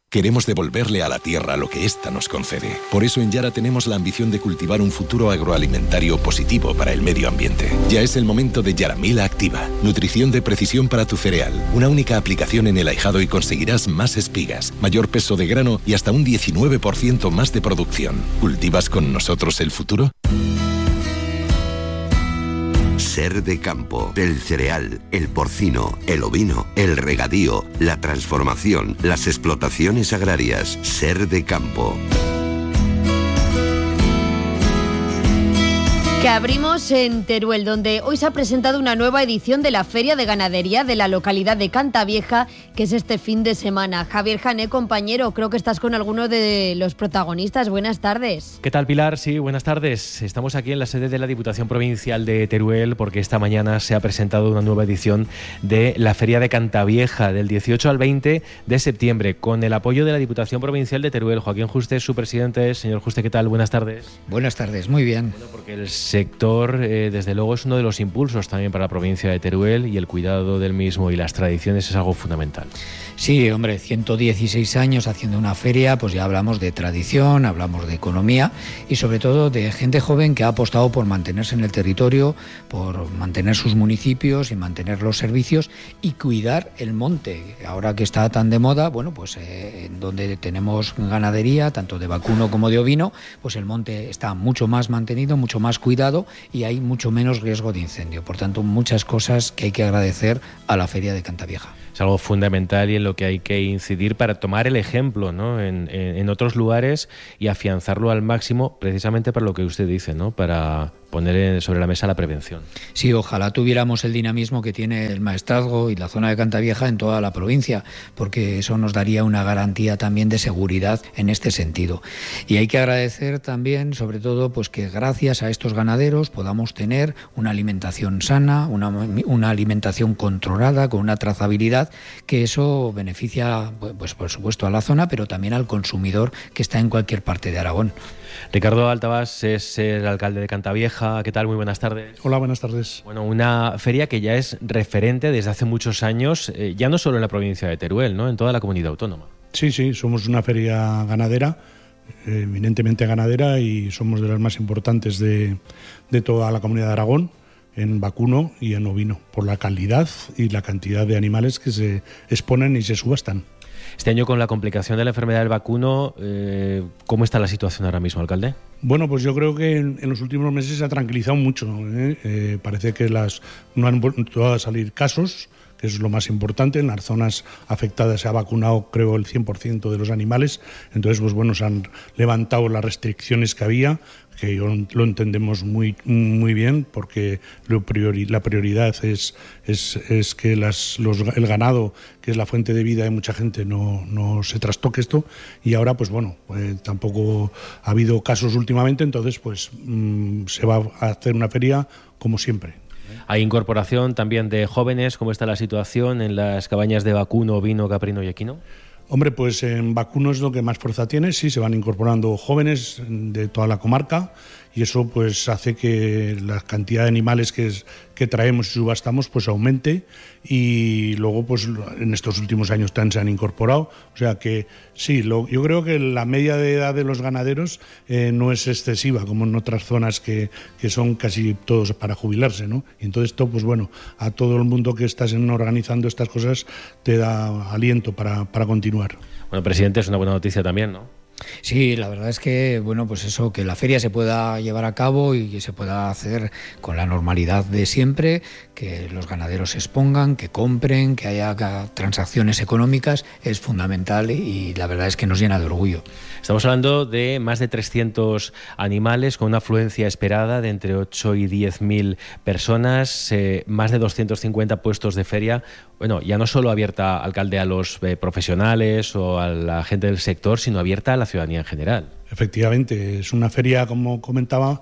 Queremos devolverle a la tierra lo que ésta nos concede. Por eso en Yara tenemos la ambición de cultivar un futuro agroalimentario positivo para el medio ambiente. Ya es el momento de Yaramila Activa. Nutrición de precisión para tu cereal. Una única aplicación en el ahijado y conseguirás más espigas, mayor peso de grano y hasta un 19% más de producción. ¿Cultivas con nosotros el futuro? Ser de campo, el cereal, el porcino, el ovino, el regadío, la transformación, las explotaciones agrarias. Ser de campo. Que abrimos en Teruel, donde hoy se ha presentado una nueva edición de la Feria de Ganadería de la localidad de Cantavieja, que es este fin de semana. Javier Jané, compañero, creo que estás con alguno de los protagonistas. Buenas tardes. ¿Qué tal, Pilar? Sí, buenas tardes. Estamos aquí en la sede de la Diputación Provincial de Teruel porque esta mañana se ha presentado una nueva edición de la Feria de Cantavieja del 18 al 20 de septiembre con el apoyo de la Diputación Provincial de Teruel. Joaquín Juste, su presidente. Señor Juste, ¿qué tal? Buenas tardes. Buenas tardes, muy bien. Bueno, porque el sector, desde luego, es uno de los impulsos también para la provincia de Teruel y el cuidado del mismo y las tradiciones es algo fundamental. Sí, hombre, 116 años haciendo una feria, pues ya hablamos de tradición, hablamos de economía y sobre todo de gente joven que ha apostado por mantenerse en el territorio, por mantener sus municipios y mantener los servicios y cuidar el monte. Ahora que está tan de moda, bueno, pues en donde tenemos ganadería, tanto de vacuno como de ovino, pues el monte está mucho más mantenido, mucho más cuidado y hay mucho menos riesgo de incendio. Por tanto, muchas cosas que hay que agradecer a la Feria de Cantavieja. Es algo fundamental y en lo que hay que incidir para tomar el ejemplo, ¿no? en otros lugares y afianzarlo al máximo, precisamente para lo que usted dice, ¿no? Para poner sobre la mesa la prevención. Sí, ojalá tuviéramos el dinamismo que tiene el maestrazgo y la zona de Cantavieja en toda la provincia, porque eso nos daría una garantía también de seguridad en este sentido. Y hay que agradecer también, sobre todo, pues que gracias a estos ganaderos podamos tener una alimentación sana, una alimentación controlada, con una trazabilidad, que eso beneficia, pues por supuesto, a la zona, pero también al consumidor que está en cualquier parte de Aragón. Ricardo Altavás es el alcalde de Cantavieja. ¿Qué tal? Muy buenas tardes. Hola, buenas tardes. Bueno, una feria que ya es referente desde hace muchos años, ya no solo en la provincia de Teruel, ¿no? En toda la comunidad autónoma. Sí, somos una feria ganadera, eminentemente ganadera, y somos de las más importantes de toda la comunidad de Aragón, en vacuno y en ovino, por la calidad y la cantidad de animales que se exponen y se subastan. Este año, con la complicación de la enfermedad del vacuno, ¿cómo está la situación ahora mismo, alcalde? Bueno, pues yo creo que en los últimos meses se ha tranquilizado mucho. Parece que no han vuelto a salir casos, que es lo más importante. En las zonas afectadas se ha vacunado, creo, el 100% de los animales. Entonces, pues bueno, se han levantado las restricciones que había, que lo entendemos muy bien, porque la prioridad es que el ganado, que es la fuente de vida de mucha gente, no se trastoque esto. Y ahora, pues bueno, tampoco ha habido casos últimamente, entonces pues se va a hacer una feria como siempre. Hay incorporación también de jóvenes. ¿Cómo está la situación en las cabañas de vacuno, ovino, caprino y equino? Hombre, pues en vacuno es lo que más fuerza tiene. Sí, se van incorporando jóvenes de toda la comarca y eso pues hace que la cantidad de animales que traemos y subastamos pues aumente, y luego pues en estos últimos años también se han incorporado. O sea que sí, yo creo que la media de edad de los ganaderos no es excesiva como en otras zonas que son casi todos para jubilarse, ¿no? Y entonces esto, pues bueno, a todo el mundo que estás organizando estas cosas te da aliento para continuar. Bueno, presidente, es una buena noticia también, ¿no? Sí, la verdad es que, bueno, pues eso, que la feria se pueda llevar a cabo y que se pueda hacer con la normalidad de siempre, que los ganaderos se expongan, que compren, que haya transacciones económicas, es fundamental y la verdad es que nos llena de orgullo. Estamos hablando de más de 300 animales con una afluencia esperada de entre 8 y 10.000 personas, más de 250 puestos de feria. Bueno, ya no solo abierta, alcalde, a los profesionales o a la gente del sector, sino abierta a la ciudadanía en general. Efectivamente, es una feria, como comentaba,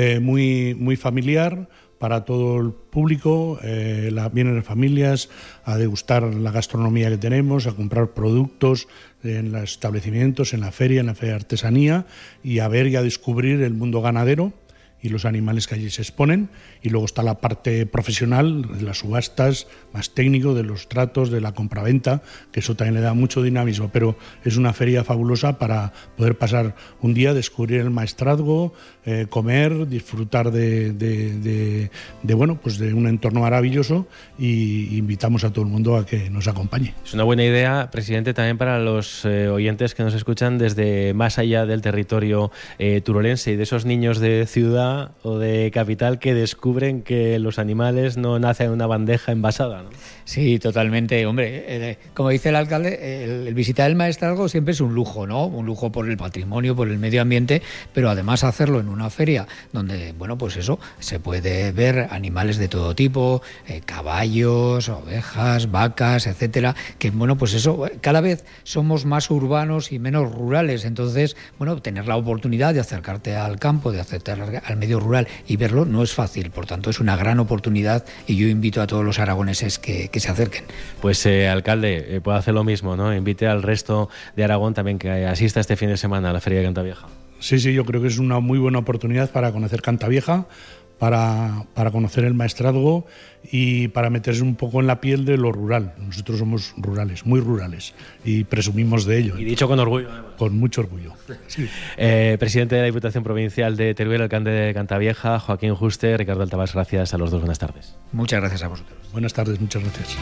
muy familiar para todo el público. Vienen las familias a degustar la gastronomía que tenemos, a comprar productos en los establecimientos, en la feria de artesanía, y a ver y a descubrir el mundo ganadero. y los animales que allí se exponen, y luego está la parte profesional, de las subastas, más técnico, de los tratos, de la compraventa, que eso también le da mucho dinamismo, pero es una feria fabulosa para poder pasar un día, descubrir el maestrazgo, comer, disfrutar de un entorno maravilloso, y invitamos a todo el mundo a que nos acompañe. Es una buena idea, presidente, también para los oyentes que nos escuchan desde más allá del territorio turolense, y de esos niños de ciudad o de capital que descubren que los animales no nacen en una bandeja envasada, ¿no? Sí, totalmente. Hombre, como dice el alcalde, el visitar el maestrazgo siempre es un lujo, ¿no? Un lujo por el patrimonio, por el medio ambiente, pero además hacerlo en una feria donde, bueno, pues eso, se puede ver animales de todo tipo, caballos, ovejas, vacas, etcétera, que, bueno, pues eso, cada vez somos más urbanos y menos rurales, entonces, bueno, tener la oportunidad de acercarte al campo, de acercarte al medio rural y verlo no es fácil, por tanto es una gran oportunidad, y yo invito a todos los aragoneses que se acerquen. Pues alcalde, puede hacer lo mismo, ¿no? Invite al resto de Aragón también que asista este fin de semana a la Feria de Cantavieja. Sí, yo creo que es una muy buena oportunidad para conocer Cantavieja, para conocer el maestrazgo y para meterse un poco en la piel de lo rural. Nosotros somos rurales, muy rurales, y presumimos de ello. Y dicho con orgullo, además. Con mucho orgullo. Sí. Presidente de la Diputación Provincial de Teruel, alcalde de Cantavieja, Joaquín Juste, Ricardo Altabás, gracias a los dos. Buenas tardes. Muchas gracias a vosotros. Buenas tardes, muchas gracias.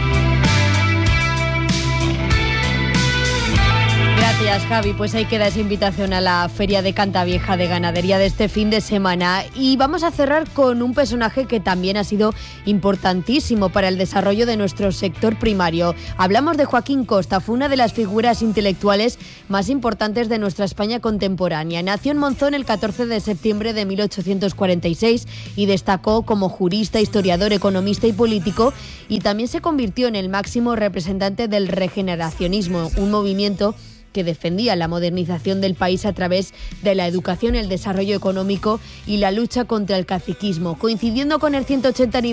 Gracias, Javi. Pues ahí queda esa invitación a la Feria de Cantavieja de Ganadería de este fin de semana. Y vamos a cerrar con un personaje que también ha sido importantísimo para el desarrollo de nuestro sector primario. Hablamos de Joaquín Costa, fue una de las figuras intelectuales más importantes de nuestra España contemporánea. Nació en Monzón el 14 de septiembre de 1846 y destacó como jurista, historiador, economista y político, y también se convirtió en el máximo representante del regeneracionismo, un movimiento que defendía la modernización del país a través de la educación, el desarrollo económico y la lucha contra el caciquismo. Coincidiendo con el 180